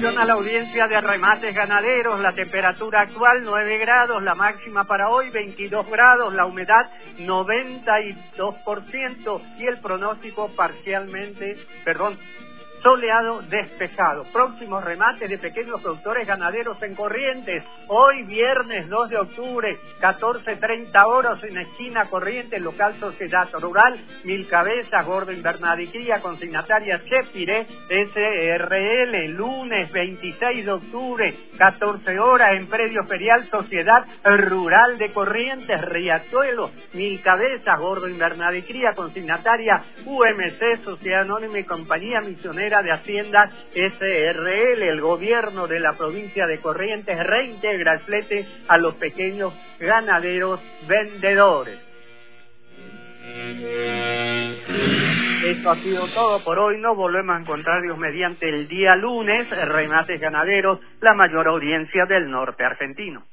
Atención a la audiencia de Remates Ganaderos, la temperatura actual 9 grados, la máxima para hoy 22 grados, la humedad 92% y el pronóstico soleado despejado. Próximos remates de pequeños productores ganaderos en Corrientes. Hoy viernes 2 de octubre, 14:30 horas en esquina Corrientes, local Sociedad Rural, Mil Cabezas, Gordo Invernadicría, consignataria Chepiré, SRL. Lunes 26 de octubre, 14 horas en predio ferial Sociedad Rural de Corrientes, Riachuelo, Mil Cabezas, Gordo Invernadicría, consignataria UMC, Sociedad Anónima y Compañía Misionera de Haciendas SRL. El gobierno de la provincia de Corrientes reintegra el flete a los pequeños ganaderos vendedores. Esto ha sido todo por hoy. Nos volvemos a encontrar Dios mediante el día lunes. Remates Ganaderos, la mayor audiencia del norte argentino.